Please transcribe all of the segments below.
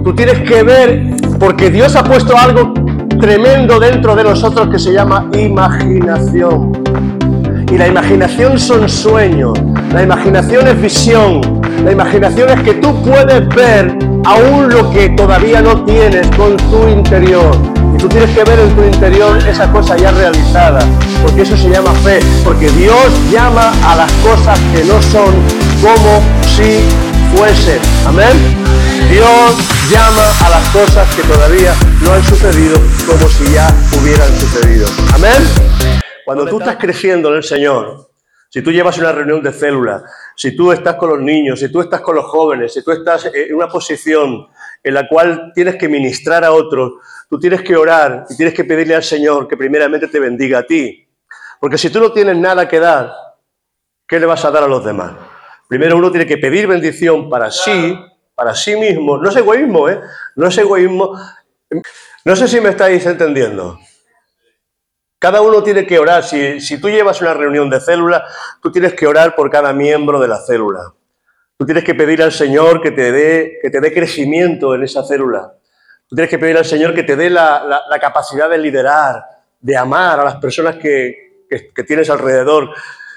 Tú tienes que ver, porque Dios ha puesto algo tremendo dentro de nosotros que se llama imaginación. Y la imaginación son sueños, la imaginación es visión, la imaginación es que tú puedes ver aún lo que todavía no tienes con tu interior. Y tú tienes que ver en tu interior esa cosa ya realizada, porque eso se llama fe, porque Dios llama a las cosas que no son como si fuesen. Amén. Dios llama a las cosas que todavía no han sucedido como si ya hubieran sucedido. Amén. Cuando tú estás creciendo en el Señor, si tú llevas una reunión de célula, si tú estás con los niños, si tú estás con los jóvenes, si tú estás en una posición en la cual tienes que ministrar a otros, tú tienes que orar y tienes que pedirle al Señor que primeramente te bendiga a ti. Porque si tú no tienes nada que dar, ¿qué le vas a dar a los demás? Primero uno tiene que pedir bendición para sí mismo. No es egoísmo, ¿eh? No es egoísmo. No sé si me estáis entendiendo. Cada uno tiene que orar. Si tú llevas una reunión de célula, tú tienes que orar por cada miembro de la célula. Tú tienes que pedir al Señor que te dé crecimiento en esa célula. Tú tienes que pedir al Señor que te dé la capacidad de liderar, de amar a las personas que tienes alrededor.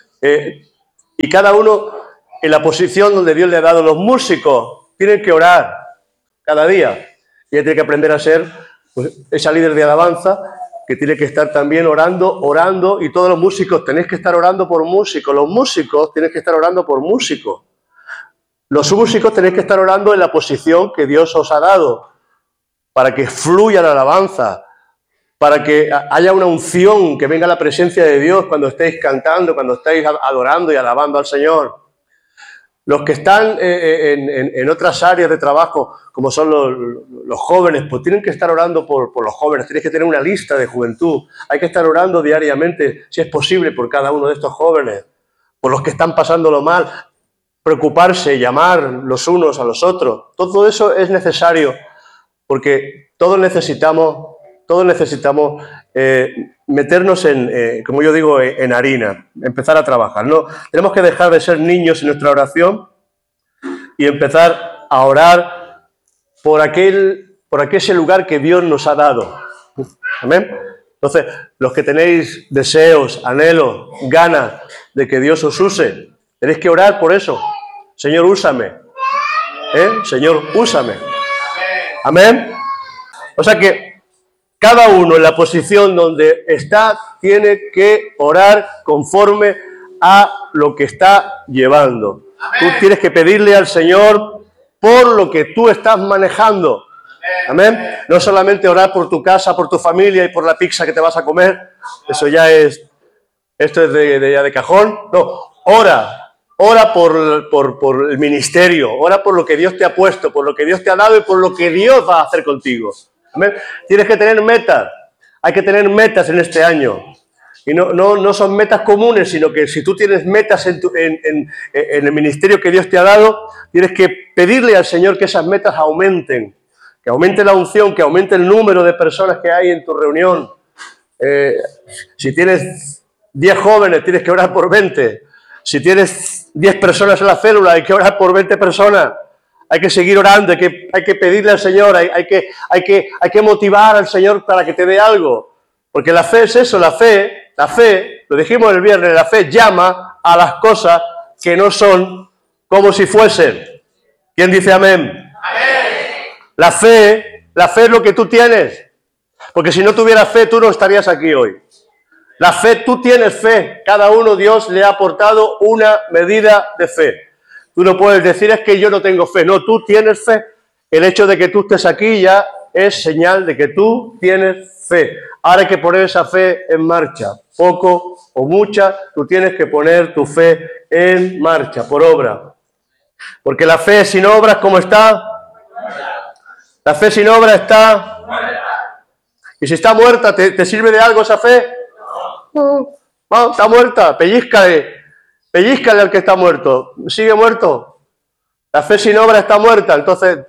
Y cada uno en la posición donde Dios le ha dado. Los músicos tienen que orar cada día. Y ella tiene que aprender a ser pues, esa líder de alabanza que tiene que estar también orando, y todos los músicos tenéis que estar orando por músicos. Los músicos tenéis que estar orando por músicos. Los músicos tenéis que estar orando en la posición que Dios os ha dado, para que fluya la alabanza, para que haya una unción, que venga la presencia de Dios cuando estéis cantando, cuando estéis adorando y alabando al Señor. Los que están en otras áreas de trabajo, como son los jóvenes, pues tienen que estar orando por los jóvenes. Tienes que tener una lista de juventud. Hay que estar orando diariamente, si es posible, por cada uno de estos jóvenes, por los que están pasándolo mal, preocuparse, llamar los unos a los otros. Todo eso es necesario, porque todos necesitamos meternos como yo digo, en harina, empezar a trabajar, ¿no? Tenemos que dejar de ser niños en nuestra oración y empezar a orar por ese lugar que Dios nos ha dado. ¿Amén? Entonces, los que tenéis deseos, anhelos, ganas de que Dios os use, tenéis que orar por eso. Señor, úsame. Señor, úsame. Amén. O sea que cada uno en la posición donde está tiene que orar conforme a lo que está llevando. Amén. Tú tienes que pedirle al Señor por lo que tú estás manejando. Amén. Amén. No solamente orar por tu casa, por tu familia y por la pizza que te vas a comer. Eso ya es, esto es de cajón. No, ora por el ministerio, ora por lo que Dios te ha puesto, por lo que Dios te ha dado y por lo que Dios va a hacer contigo. Amén. Tienes que tener metas, hay que tener metas en este año. Y no son metas comunes, sino que si tú tienes metas en el ministerio que Dios te ha dado, tienes que pedirle al Señor que esas metas aumenten, que aumente la unción, que aumente el número de personas que hay en tu reunión. Si tienes 10 jóvenes, tienes que orar por 20. Si tienes 10 personas en la célula, hay que orar por 20 personas. Hay que seguir orando, hay que pedirle al Señor, hay que motivar al Señor para que te dé algo. Porque la fe es eso, la fe, lo dijimos el viernes, la fe llama a las cosas que no son como si fuesen. ¿Quién dice amén? Amén. La fe es lo que tú tienes. Porque si no tuvieras fe, tú no estarías aquí hoy. La fe, tú tienes fe. Cada uno Dios le ha aportado una medida de fe. Tú no puedes decir, es que yo no tengo fe. No, tú tienes fe. El hecho de que tú estés aquí ya es señal de que tú tienes fe. Ahora hay que poner esa fe en marcha. Poco o mucha, tú tienes que poner tu fe en marcha, por obra. Porque la fe sin obras, ¿cómo está? La fe sin obra está... Y si está muerta, ¿te sirve de algo esa fe? No, está muerta, pellízcale al que está muerto. ¿Sigue muerto? La fe sin obra está muerta. Entonces,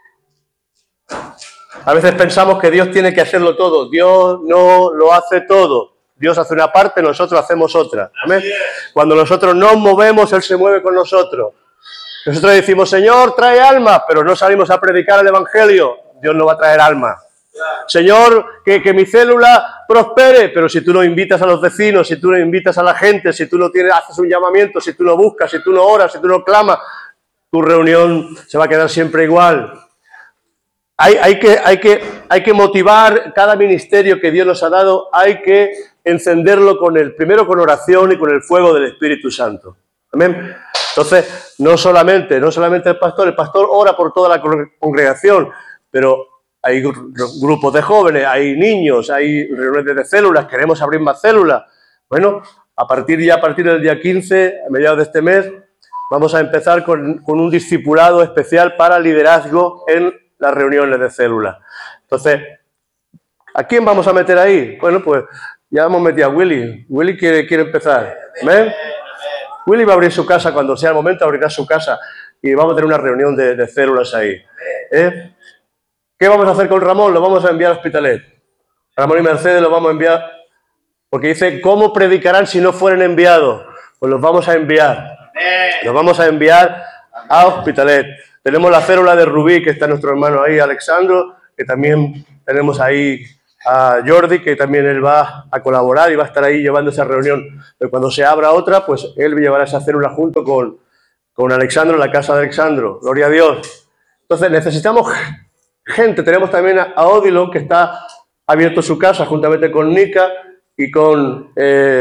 a veces pensamos que Dios tiene que hacerlo todo. Dios no lo hace todo. Dios hace una parte, nosotros hacemos otra. ¿Amén? Cuando nosotros nos movemos, Él se mueve con nosotros. Nosotros decimos, Señor, trae almas, pero no salimos a predicar el Evangelio. Dios no va a traer almas. Señor, que mi célula prospere, pero si tú no invitas a los vecinos, si tú no invitas a la gente, si tú no haces un llamamiento, si tú no buscas, si tú no oras, si tú no clamas, tu reunión se va a quedar siempre igual. Hay que motivar cada ministerio que Dios nos ha dado, hay que encenderlo primero con oración y con el fuego del Espíritu Santo. Amén. Entonces, no solamente el pastor ora por toda la congregación, pero hay grupos de jóvenes, hay niños, hay reuniones de células, queremos abrir más células. Bueno, a partir del día 15, a mediados de este mes, vamos a empezar con un discipulado especial para liderazgo en las reuniones de células. Entonces, ¿a quién vamos a meter ahí? Bueno, pues ya hemos metido a Willy. Willy quiere empezar. ¿Ven? Willy va a abrir su casa, cuando sea el momento abrirá su casa y vamos a tener una reunión de células ahí. ¿Qué vamos a hacer con Ramón? Lo vamos a enviar a Hospitalet. Ramón y Mercedes los vamos a enviar, porque dice, ¿cómo predicarán si no fueren enviados? Pues los vamos a enviar. Los vamos a enviar a Hospitalet. Tenemos la célula de Rubí, que está nuestro hermano ahí, Alexandro, que también tenemos ahí a Jordi, que también él va a colaborar y va a estar ahí llevando esa reunión. Pero cuando se abra otra, pues él llevará esa célula junto con Alexandro en la casa de Alexandro. Gloria a Dios. Entonces necesitamos gente. Tenemos también a Odilon, que está abierto su casa juntamente con Nika y con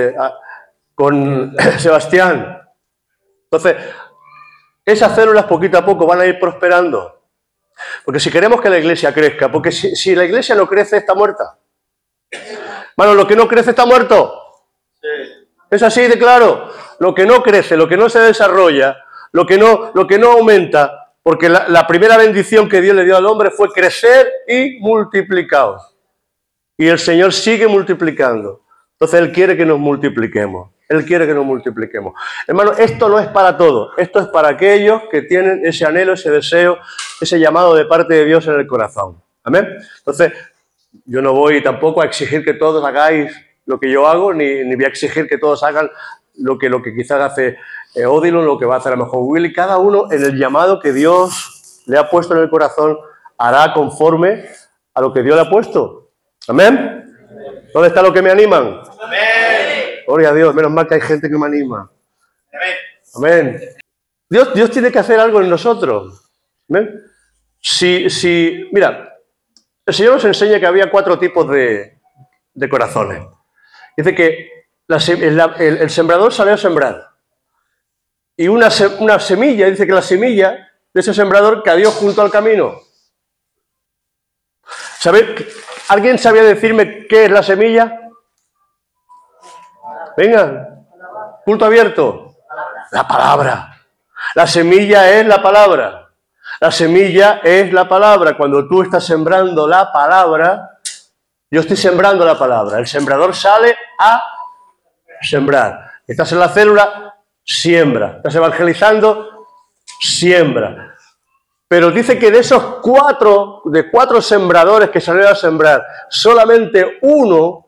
Sebastián. Entonces, esas células poquito a poco van a ir prosperando. Porque si queremos que la iglesia crezca, porque si la iglesia no crece, está muerta. Bueno, lo que no crece está muerto. Sí. Es así de claro. Lo que no crece, lo que no se desarrolla, lo que no aumenta, porque la primera bendición que Dios le dio al hombre fue crecer y multiplicaos. Y el Señor sigue multiplicando. Entonces Él quiere que nos multipliquemos. Él quiere que nos multipliquemos. Hermano, esto no es para todos. Esto es para aquellos que tienen ese anhelo, ese deseo, ese llamado de parte de Dios en el corazón. Amén. Entonces, yo no voy tampoco a exigir que todos hagáis lo que yo hago, ni voy a exigir que todos hagan lo que quizás hace Odilon, lo que va a hacer a lo mejor Willy. Cada uno en el llamado que Dios le ha puesto en el corazón hará conforme a lo que Dios le ha puesto. Amén. ¿Dónde está lo que me animan? Amén. Gloria a Dios, menos mal que hay gente que me anima. Amén. Amén. Dios tiene que hacer algo en nosotros. ¿Ven? Mira, el Señor nos enseña que había 4 tipos de corazones. Dice que el sembrador salió a sembrar. Y una semilla, dice que la semilla de ese sembrador cayó junto al camino. ¿Alguien sabía decirme qué es la semilla? Venga, culto abierto. La palabra. La semilla es la palabra. La semilla es la palabra. Cuando tú estás sembrando la palabra, yo estoy sembrando la palabra. El sembrador sale a sembrar. Estás en la célula, siembra. Estás evangelizando, siembra. Pero dice que de esos 4 sembradores que salieron a sembrar, solamente un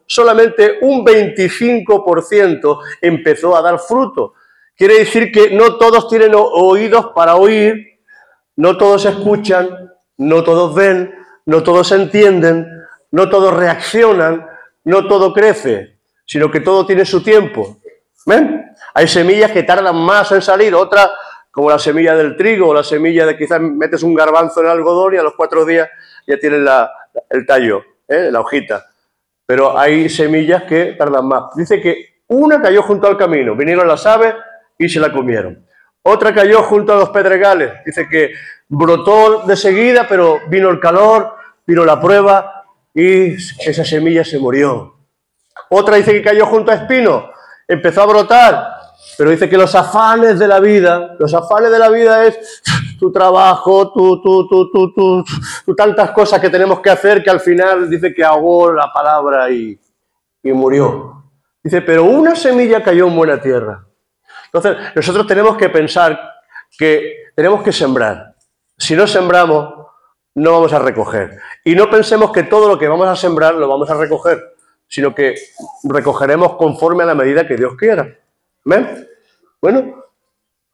25% empezó a dar fruto. Quiere decir que no todos tienen oídos para oír, no todos escuchan, no todos ven, no todos entienden, no todos reaccionan, no todo crece, sino que todo tiene su tiempo. ¿Ven? Hay semillas que tardan más en salir, otras, como la semilla del trigo o la semilla de quizás metes un garbanzo en el algodón y a los 4 días ya tienes el tallo, la hojita. Pero hay semillas que tardan más. Dice que una cayó junto al camino, vinieron las aves y se la comieron. Otra cayó junto a los pedregales. Dice que brotó de seguida, pero vino el calor, vino la prueba y esa semilla se murió. Otra dice que cayó junto a espinos, empezó a brotar, pero dice que los afanes de la vida es tu trabajo, tu tantas cosas que tenemos que hacer que al final dice que ahogó la palabra y murió. Dice, pero una semilla cayó en buena tierra. Entonces, nosotros tenemos que pensar que tenemos que sembrar. Si no sembramos, no vamos a recoger. Y no pensemos que todo lo que vamos a sembrar lo vamos a recoger, sino que recogeremos conforme a la medida que Dios quiera. ¿Ven? Bueno,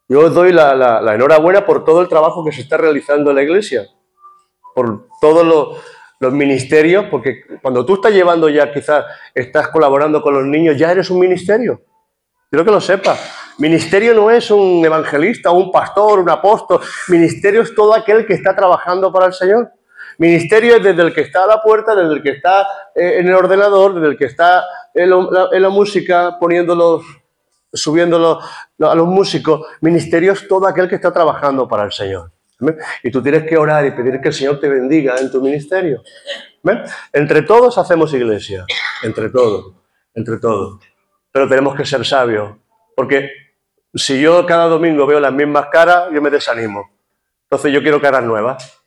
Yo os doy la enhorabuena por todo el trabajo que se está realizando en la iglesia, por todos los ministerios, porque cuando tú estás llevando ya, quizás estás colaborando con los niños, ya eres un ministerio. Quiero que lo sepas. Ministerio no es un evangelista, un pastor, un apóstol. Ministerio es todo aquel que está trabajando para el Señor. Ministerio es desde el que está a la puerta, desde el que está en el ordenador, desde el que está en la música, subiéndolo a los músicos. Ministerio es todo aquel que está trabajando para el Señor. ¿Ven? Y tú tienes que orar y pedir que el Señor te bendiga en tu ministerio. ¿Ven? Entre todos hacemos iglesia. Entre todos. Entre todos. Pero tenemos que ser sabios, porque si yo cada domingo veo las mismas caras, yo me desanimo. Entonces yo quiero caras nuevas.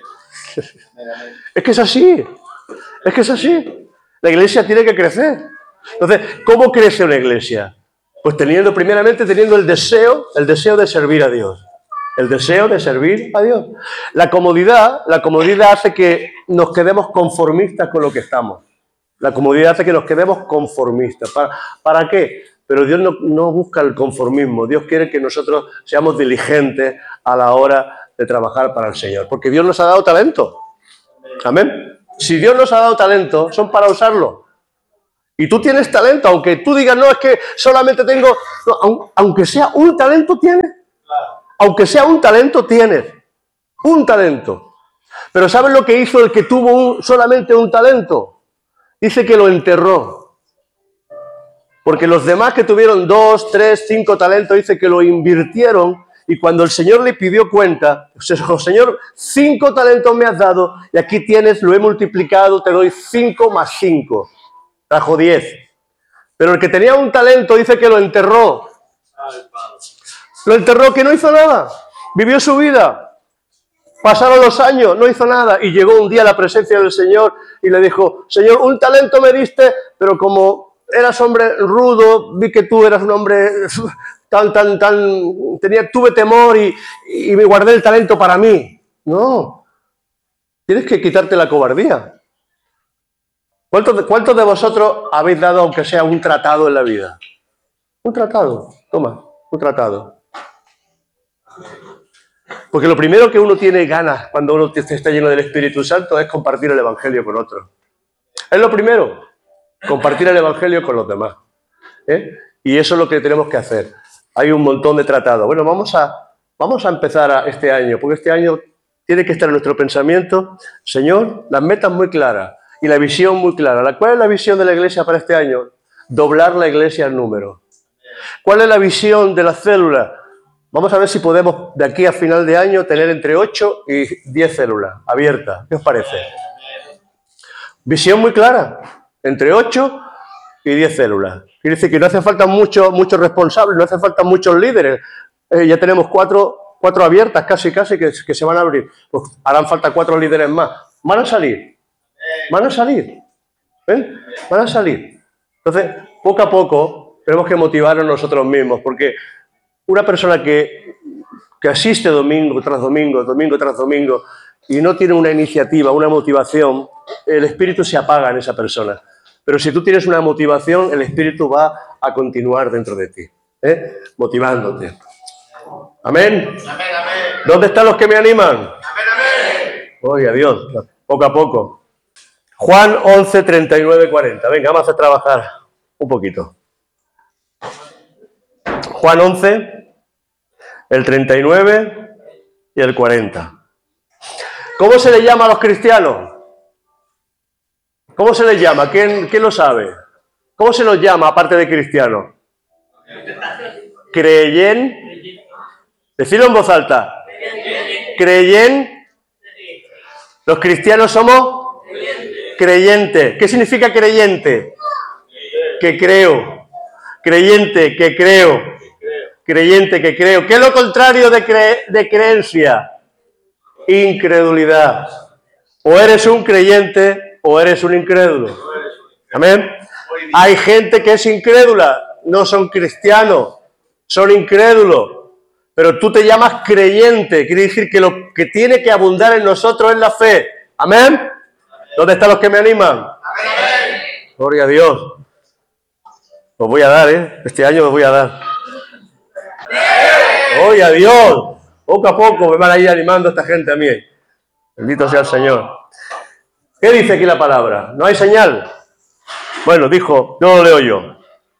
Es que es así, es que es así. La iglesia tiene que crecer. Entonces, ¿cómo crece una iglesia? Pues primeramente teniendo el deseo de servir a Dios. El deseo de servir a Dios. La comodidad hace que nos quedemos conformistas con lo que estamos. La comodidad hace que nos quedemos conformistas. ¿Para qué? Pero Dios no busca el conformismo. Dios quiere que nosotros seamos diligentes a la hora de trabajar para el Señor. Porque Dios nos ha dado talento. Amén. Si Dios nos ha dado talento, son para usarlo. Y tú tienes talento, aunque tú digas, no, es que solamente tengo... No, aunque sea un talento, tienes. Aunque sea un talento, tienes. Un talento. Pero ¿sabes lo que hizo el que tuvo solamente un talento? Dice que lo enterró. Porque los demás que tuvieron 2, 3, 5 talentos, dice que lo invirtieron. Y cuando el Señor le pidió cuenta, Señor, 5 talentos me has dado y aquí tienes, lo he multiplicado, te doy 5 más 5. Trajo 10. Pero el que tenía un talento dice que lo enterró. Lo enterró, que no hizo nada. Vivió su vida. Pasaron los años, no hizo nada. Y llegó un día a la presencia del Señor y le dijo, Señor, un talento me diste, pero como eras hombre rudo, vi que tú eras un hombre tuve temor y me guardé el talento para mí. No, tienes que quitarte la cobardía. ¿Cuántos de vosotros habéis dado, aunque sea un tratado en la vida? Un tratado, toma, un tratado. Porque lo primero que uno tiene ganas cuando uno está lleno del Espíritu Santo es compartir el Evangelio con otros. Es lo primero, compartir el Evangelio con los demás. Y eso es lo que tenemos que hacer. Hay un montón de tratados. Bueno, vamos a empezar este año, porque este año tiene que estar en nuestro pensamiento, Señor, las metas muy claras y la visión muy clara. ¿Cuál es la visión de la iglesia para este año? Doblar la iglesia en número. ¿Cuál es la visión de las células? Vamos a ver si podemos, de aquí a final de año, tener entre 8 y 10 células abiertas. ¿Qué os parece? Visión muy clara. Entre 8 y 10 células. Quiere decir que no hace falta muchos responsables, no hace falta muchos líderes. Ya tenemos 4 abiertas casi que se van a abrir. Pues harán falta 4 líderes más. Van a salir. Van a salir. ¿Ven? Van a salir. Entonces, poco a poco, tenemos que motivarnos nosotros mismos, porque una persona que asiste domingo tras domingo, domingo tras domingo, y no tiene una iniciativa, una motivación, el espíritu se apaga en esa persona. Pero si tú tienes una motivación, el espíritu va a continuar dentro de ti, motivándote. ¿Amén? Amén, amén. ¿Dónde están los que me animan? Amén, amén. Oye, Dios, poco a poco. Juan 11, 39, 40. Venga, vamos a trabajar un poquito. Juan 11, el 39 y el 40. ¿Cómo se le llama a los cristianos? ¿Cómo se les llama? ¿Quién lo sabe? ¿Cómo se los llama aparte de cristianos? Creyen. Decidlo en voz alta. Creyen. Los cristianos somos creyentes. ¿Qué significa creyente? Que creo. Creyente, que creo. Creyente, que creo. ¿Qué es lo contrario de creencia? Incredulidad. O eres un creyente o eres un incrédulo. Amén. Hay gente que es incrédula, no son cristianos, son incrédulos. Pero tú te llamas creyente, quiere decir que lo que tiene que abundar en nosotros es la fe. Amén. ¿Dónde están los que me animan? Amén. Gloria a Dios. Os voy a dar, Este año os voy a dar. Gloria a Dios. Poco a poco me van a ir animando esta gente a mí. Bendito sea el Señor. ¿Qué dice aquí la palabra? ¿No hay señal? Bueno, dijo, no lo leo yo.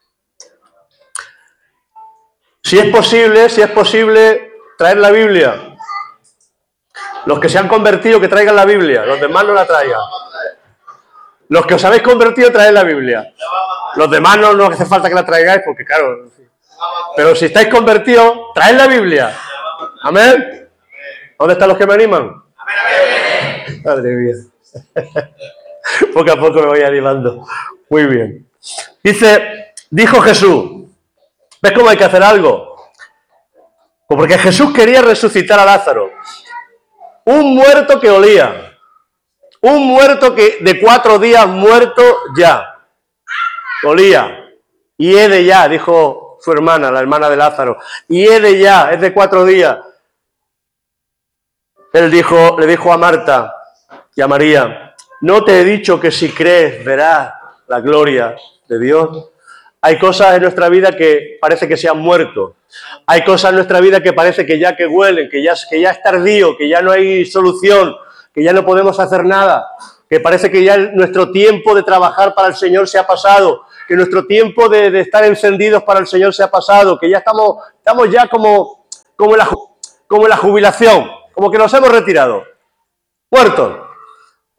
Si es posible, traer la Biblia. Los que se han convertido, que traigan la Biblia. Los demás no la traigan. Los que os habéis convertido, traed la Biblia. Los demás no hace falta que la traigáis, porque claro. Pero si estáis convertidos, traed la Biblia. Amén. ¿Dónde están los que me animan? Madre mía. Poco a poco me voy animando. Muy bien. Dijo Jesús. ¿Ves cómo hay que hacer algo? Pues porque Jesús quería resucitar a Lázaro. Un muerto que olía. Un muerto que de 4 días muerto ya. Olía. Y de ya, dijo su hermana, la hermana de Lázaro. Y de ya, es de 4 días. Él le dijo a Marta y a María, ¿no te he dicho que si crees verás la gloria de Dios? Hay cosas en nuestra vida que parece que se han muerto. Hay cosas en nuestra vida que parece que ya que huelen, que ya es tardío, que ya no hay solución, que ya no podemos hacer nada, que parece que ya nuestro tiempo de trabajar para el Señor se ha pasado, que nuestro tiempo de estar encendidos para el Señor se ha pasado, que ya estamos ya como en la jubilación, como que nos hemos retirado, muertos.